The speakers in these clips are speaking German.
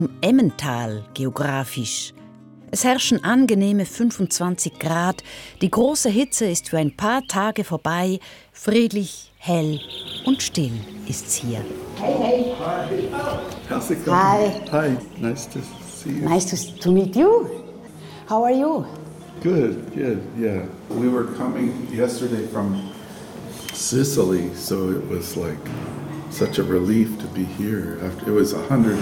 Emmental geografisch. Es herrschen angenehme 25 Grad, die große Hitze ist für ein paar Tage vorbei, friedlich, hell und still ist's hier. Hey. How's it going? Hi. Nice to see you. Nice to meet you. How are you? Good, yeah. We were coming yesterday from Sicily, so it was like such a relief to be here. It was 100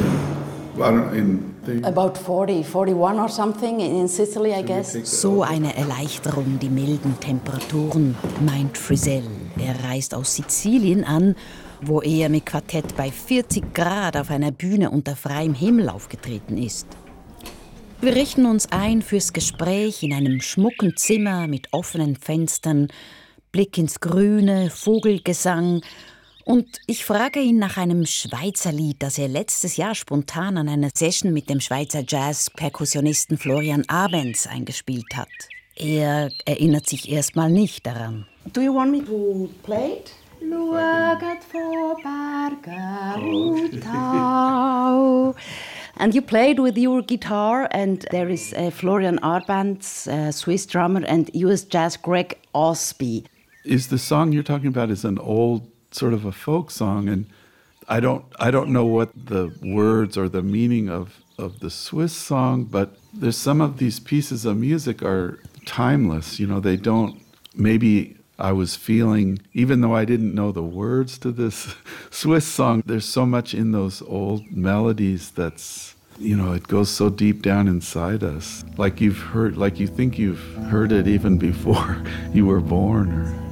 About 40, 41 or something in Sicily, I guess. So eine Erleichterung, die milden Temperaturen, meint Frisell. Er reist aus Sizilien an, wo er mit Quartett bei 40 Grad auf einer Bühne unter freiem Himmel aufgetreten ist. Wir richten uns ein fürs Gespräch in einem schmucken Zimmer mit offenen Fenstern, Blick ins Grüne, Vogelgesang. Und ich frage ihn nach einem Schweizer Lied, das er letztes Jahr spontan an einer Session mit dem Schweizer Jazz-Perkussionisten Florian Abens eingespielt hat. Er erinnert sich erstmal nicht daran. Do you want me to play it? Schaut vor Bergen Tau. And you played with your guitar, and there is Florian Arbanz, Swiss drummer, and US Jazz Greg Osby. Is the song you're talking about is an old sort of a folk song, and I don't know what the words or the meaning of the Swiss song, but there's some of these pieces of music are timeless. You know, they don't. Maybe I was feeling, even though I didn't know the words to this Swiss song, there's so much in those old melodies that's, you know, it goes so deep down inside us. Like you think you've heard it even before you were born.